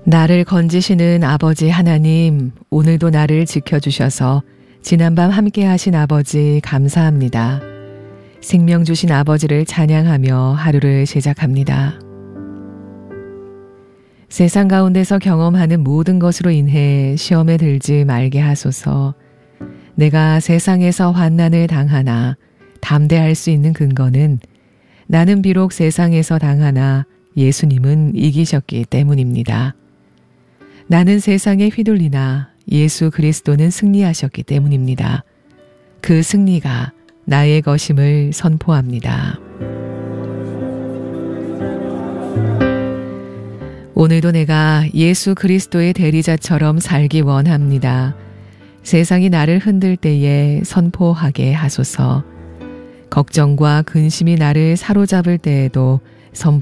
나를 건지시는 아버지 하나님, 오늘도 나를 지켜주셔서 지난밤 함께 하신 아버지 감사합니다. 생명 주신 아버지를 찬양하며 하루를 시작합니다. 세상 가운데서 경험하는 모든 것으로 인해 시험에 들지 말게 하소서. 내가 세상에서 환난을 당하나 담대할 수 있는 근거는 나는 비록 세상에서 당하나 예수님은 이기셨기 때문입니다. 나는 세상에 휘둘리나 예수 그리스도는 승리하셨기 때문입니다. 그 승리가 나의 것임을 선포합니다. 오늘도 내가 예수 그리스도의 대리자처럼 살기 원합니다. 세상이 나를 흔들 때에 선포하게 하소서. 걱정과 근심이 나를 사로잡을 때에도 선포